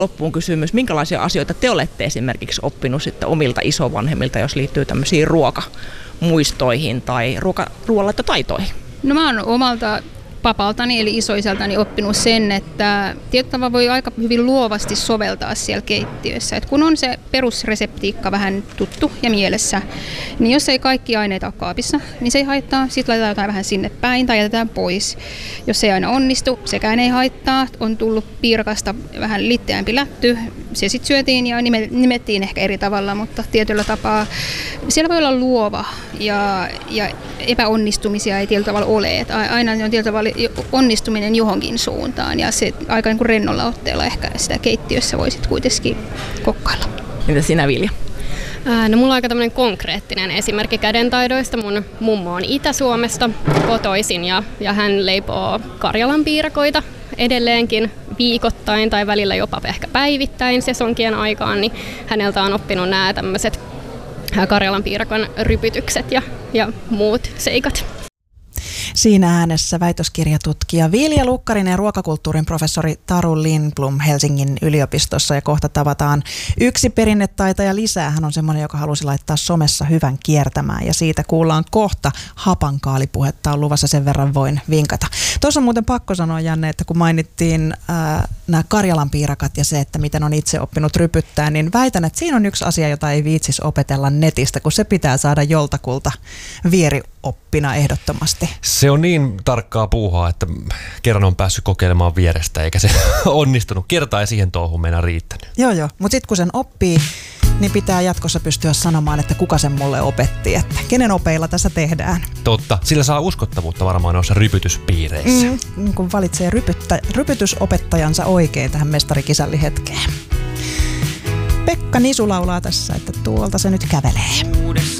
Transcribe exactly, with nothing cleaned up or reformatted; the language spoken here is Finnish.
Loppuun kysymys, minkälaisia asioita te olette esimerkiksi oppinut sitten omilta isovanhemmilta, jos liittyy tämmöisiin ruokamuistoihin tai ruoka, ruoanlaittotaitoihin? No mä oon omalta papaltani eli isoisältäni oppinut sen, että tiettävä voi aika hyvin luovasti soveltaa siellä keittiössä. Et kun on se perusreseptiikka vähän tuttu ja mielessä, niin jos ei kaikki aineita ole kaapissa, niin se ei haittaa. Sitten laitetaan jotain vähän sinne päin tai jätetään pois. Jos se ei aina onnistu, sekään ei haittaa. On tullut piirakasta vähän litteämpi lätty. Se sitten syötiin ja nimettiin ehkä eri tavalla, mutta tietyllä tapaa siellä voi olla luova ja, ja epäonnistumisia ei tietyllä tavalla ole. Et aina on tietyllä tavalla onnistuminen johonkin suuntaan ja se aika niin kuin rennolla otteella ehkä sitä keittiössä voisit kuitenkin kokkailla. Mitä sinä, Vilja? Ää, no mulla on aika tämmöinen konkreettinen esimerkki kädentaidoista. Mun mummo on Itä-Suomesta kotoisin ja, ja hän leipoo Karjalan piirakoita edelleenkin viikoittain tai välillä jopa ehkä päivittäin sesonkien aikaan, niin häneltä on oppinut nämä tämmöiset Karjalan piirakon rypytykset ja, ja muut seikat. Siinä äänessä väitöskirjatutkija Vilja Lukkarinen ja ruokakulttuurin professori Taru Lindblom Helsingin yliopistossa. Ja kohta tavataan yksi perinnetaitaja lisää. Hän on semmoinen, joka halusi laittaa somessa hyvän kiertämään. Ja siitä kuullaan kohta hapankaalipuhetta on luvassa, sen verran voin vinkata. Tuossa on muuten pakko sanoa, Janne, että kun mainittiin äh, nämä Karjalan piirakat ja se, että miten on itse oppinut rypyttää, niin väitän, että siinä on yksi asia, jota ei viitsisi opetella netistä, kun se pitää saada joltakulta vierioppina ehdottomasti. Se on niin tarkkaa puuhaa, että kerran on päässyt kokeilemaan vierestä, eikä se onnistunut. Kertaa ei siihen touhuun meidän riittänyt. Joo, joo. Mutta sitten kun sen oppii, niin pitää jatkossa pystyä sanomaan, että kuka sen mulle opetti, että kenen opeilla tässä tehdään. Totta. Sillä saa uskottavuutta varmaan noissa rypytyspiireissä. Mm, kun valitsee rypyttä, rypytysopettajansa oikein tähän mestarikisällihetkeen. Pekka Nisu laulaa tässä, että tuolta se nyt kävelee.